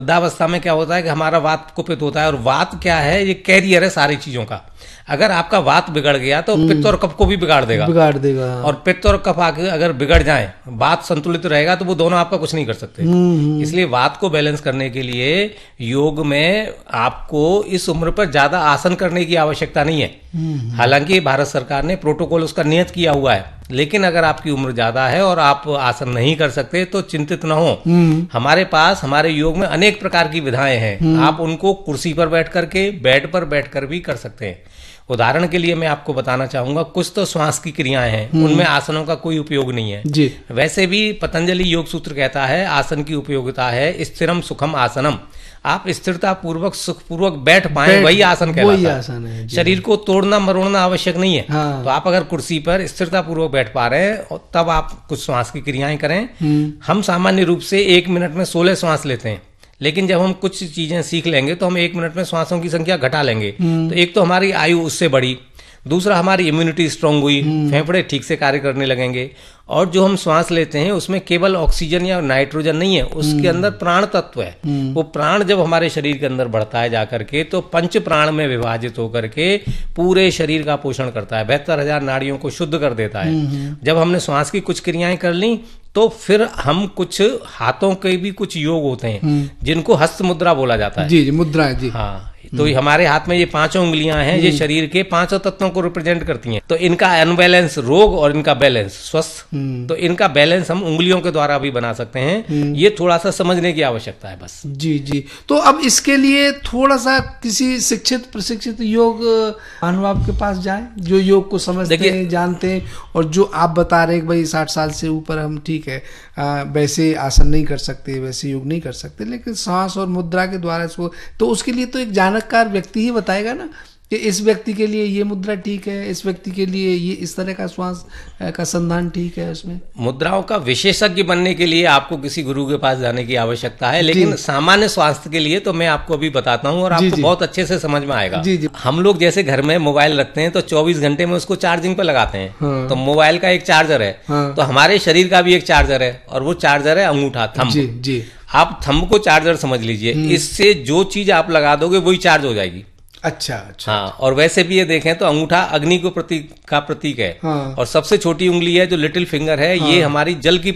वृद्धावस्था में क्या होता है कि हमारा वात कुपित होता है, और वात क्या है, ये कैरियर है सारी चीजों का। अगर आपका वात बिगड़ गया तो पित्त और कफ को भी बिगाड़ देगा। और पित्त और कफ अगर बिगड़ जाए, वात संतुलित रहेगा तो वो दोनों आपका कुछ नहीं कर सकते। इसलिए वात को बैलेंस करने के लिए योग में आपको इस उम्र पर ज्यादा आसन करने की आवश्यकता नहीं है। हालांकि भारत सरकार ने प्रोटोकॉल उसका नियत किया हुआ है, लेकिन अगर आपकी उम्र ज्यादा है और आप आसन नहीं कर सकते तो चिंतित न हो। हमारे पास हमारे योग में अनेक प्रकार की विधाएं हैं। आप उनको कुर्सी पर बैठ करके, बेड पर बैठकर भी कर सकते हैं। उदाहरण के लिए मैं आपको बताना चाहूंगा, कुछ तो श्वास की क्रियाएं हैं, उनमें आसनों का कोई उपयोग नहीं है जी। वैसे भी पतंजलि योग सूत्र कहता है आसन की उपयोगिता है स्थिरम सुखम आसनम। आप स्थिरता पूर्वक सुखपूर्वक बैठ पाए वही आसन कहलाता है। शरीर को तोड़ना मरोड़ना आवश्यक नहीं है। तो आप अगर कुर्सी पर स्थिरता पूर्वक बैठ पा रहे हैं तब आप कुछ श्वास की क्रियाएं करें। हम सामान्य रूप से 1 मिनट में 16 श्वास लेते हैं, लेकिन जब हम कुछ चीजें सीख लेंगे तो हम 1 मिनट में श्वासों की संख्या घटा लेंगे। तो एक तो हमारी आयु उससे बढ़ी, दूसरा हमारी इम्यूनिटी स्ट्रांग हुई, फेफड़े ठीक से कार्य करने लगेंगे। और जो हम श्वास लेते हैं उसमें केवल ऑक्सीजन या नाइट्रोजन नहीं है, उसके अंदर प्राण तत्व है। वो प्राण जब हमारे शरीर के अंदर बढ़ता है जाकर के तो 5 प्राण में विभाजित होकर के पूरे शरीर का पोषण करता है, 72,000 नाड़ियों को शुद्ध कर देता है। जब हमने श्वास की कुछ क्रियाएं कर ली तो फिर हम कुछ हाथों के भी कुछ योग होते हैं जिनको हस्त मुद्रा बोला जाता है। जी मुद्रा जी। हाँ, तो हमारे हाथ में ये 5 उंगलियां हैं, ये शरीर के 5 तत्वों को रिप्रेजेंट करती हैं। तो इनका अनबैलेंस रोग और इनका बैलेंस स्वस्थ, तो इनका बैलेंस हम उंगलियों के द्वारा भी बना सकते हैं। ये थोड़ा सा समझने की आवश्यकता है बस। जी जी। तो अब इसके लिए थोड़ा सा किसी शिक्षित प्रशिक्षित योग अनुभव के पास जाए जो योग को समझते हैं, जानते हैं, और जो आप बता रहे हैं भाई 60 साल से ऊपर हम ठीक है वैसे आसन नहीं कर सकते, वैसे योग नहीं कर सकते, लेकिन सांस और मुद्रा के द्वारा इसको, तो उसके लिए तो एक जानकार व्यक्ति ही बताएगा ना कि इस व्यक्ति के लिए ये मुद्रा ठीक है, इस व्यक्ति के लिए ये इस तरह का श्वास का संधान ठीक है। उसमें मुद्राओं का विशेषज्ञ बनने के लिए आपको किसी गुरु के पास जाने की आवश्यकता है, लेकिन सामान्य स्वास्थ्य के लिए तो मैं आपको अभी बताता हूँ और आपको बहुत अच्छे से समझ में आएगा। जी जी। हम लोग जैसे घर में मोबाइल रखते हैं तो 24 घंटे में उसको चार्जिंग पे लगाते हैं। तो मोबाइल का एक चार्जर है, तो हमारे शरीर का भी एक चार्जर है, और वो चार्जर है अंगूठा, थंब। जी जी। आप थंब को चार्जर समझ लीजिए, इससे जो चीज आप लगा दोगे वही चार्ज हो जाएगी। अच्छा अच्छा। हाँ, और वैसे भी ये देखें तो अंगूठा अग्नि को प्रतीक है। हाँ। और सबसे छोटी उंगली है जो लिटिल फिंगर है, हाँ। ये हमारी जल की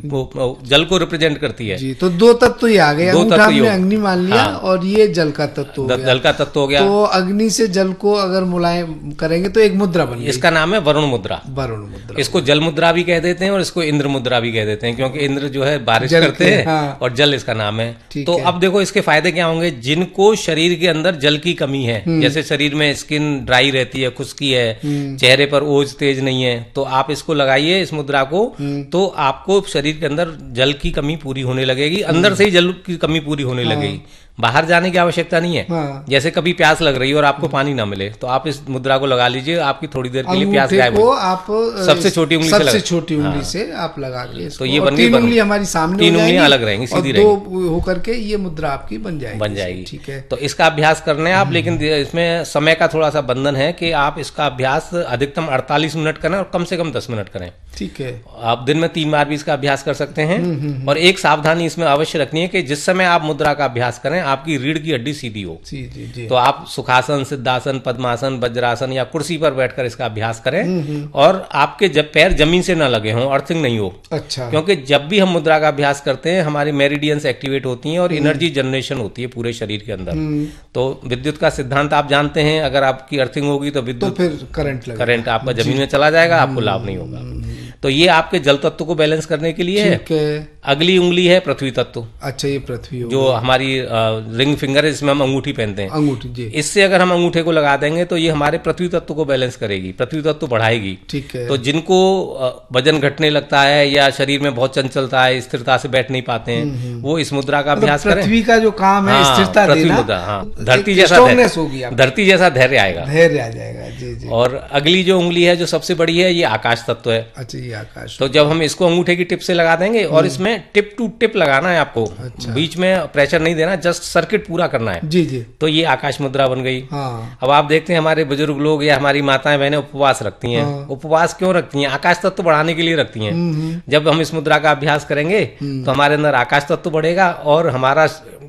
जल को रिप्रेजेंट करती है। जी, तो 2 तत्व ही आ गए, अंगूठा में अग्नि मान लिया। हाँ। और ये जल का तत्व हो गया। जल का तत्व हो गया। तो अग्नि से जल को अगर मुलायम करेंगे तो एक मुद्रा बन गई। इसका नाम है वरुण मुद्रा। वरुण मुद्रा। इसको जल मुद्रा भी कह देते हैं और इसको इंद्र मुद्रा भी कह देते हैं, क्योंकि इंद्र जो है बारिश करते हैं। हाँ। और जल इसका नाम है। तो अब देखो इसके फायदे क्या होंगे। जिनको शरीर के अंदर जल की कमी है, जैसे शरीर में स्किन ड्राई रहती है, खुश्की है, चेहरे पर ओज तेज नहीं है, तो आप इसको लगाइए इस मुद्रा को, तो आपको शरीर के अंदर जल की कमी पूरी होने लगेगी, अंदर से ही जल की कमी पूरी होने लगेगी, बाहर जाने की आवश्यकता नहीं है। हाँ। जैसे कभी प्यास लग रही है और आपको पानी ना मिले तो आप इस मुद्रा को लगा लीजिए, आपकी थोड़ी देर के लिए प्यास गायब हो। आप सबसे छोटी उंगली सबसे छोटी उंगली से आप लगा के, तो ये बन गई, 3 उंगली हमारी सामने, 3 उंगलियां अलग रहेंगी, सीधी रहेंगी, 2 होकर के ये मुद्रा आपकी बन जाएगी। ठीक है, तो इसका अभ्यास करना है आप, लेकिन इसमें समय का थोड़ा सा बंधन है कि आप इसका अभ्यास अधिकतम 48 मिनट करें और कम से कम 10 मिनट करें। ठीक है, आप दिन में 3 बार भी इसका अभ्यास कर सकते हैं। और एक सावधानी इसमें अवश्य रखनी है कि जिस समय आप मुद्रा का अभ्यास करें आपकी रीढ़ की हड्डी सीधी हो। जी। तो आप सुखासन, सिद्धासन, पद्मासन, वज्रासन या कुर्सी पर बैठकर इसका अभ्यास करें, और आपके जब पैर जमीन से ना लगे हों, अर्थिंग नहीं हो। अच्छा। क्योंकि जब भी हम मुद्रा का अभ्यास करते हैं हमारी मेरिडियंस एक्टिवेट होती हैं और एनर्जी जनरेशन होती है पूरे शरीर के अंदर। तो विद्युत का सिद्धांत आप जानते हैं, अगर आपकी अर्थिंग होगी तो विद्युत, तो फिर करंट आपका जमीन में चला जाएगा, आपको लाभ नहीं होगा। तो ये आपके जल तत्व को बैलेंस करने के लिए है। अगली उंगली है पृथ्वी तत्व। अच्छा, ये पृथ्वी जो हमारी रिंग फिंगर है, इसमें हम अंगूठी पहनते हैं। अंगूठी जी। इससे अगर हम अंगूठे को लगा देंगे तो ये हमारे पृथ्वी तत्व को बैलेंस करेगी, पृथ्वी तत्व बढ़ाएगी। ठीक है। तो जिनको वजन घटने लगता है या शरीर में बहुत चंचलता है, स्थिरता से बैठ नहीं पाते हैं, वो इस मुद्रा का अभ्यास करें। पृथ्वी का जो काम है स्थिरता देना। हाँ, धरती जैसा धैर्य आएगा, धैर्य आ जाएगा। जी जी। और अगली जो उंगली है जो सबसे बड़ी है, ये आकाश तत्व है। अच्छा, ये आकाश। तो जब हम इसको अंगूठे की टिप से लगा देंगे, और इसमें टिप टू टिप लगाना है आपको। अच्छा। बीच में प्रेशर नहीं देना, जस्ट सर्किट पूरा करना है। जी जी। तो ये आकाश मुद्रा बन गई। हाँ। अब आप देखते हैं हमारे बुजुर्ग लोग या हमारी माताएं बहनें उपवास रखती हैं। हाँ। उपवास क्यों रखती हैं? आकाश तत्व बढ़ाने के लिए रखती हैं। जब हम इस मुद्रा का अभ्यास करेंगे तो हमारे अंदर आकाश तत्व बढ़ेगा और हमारा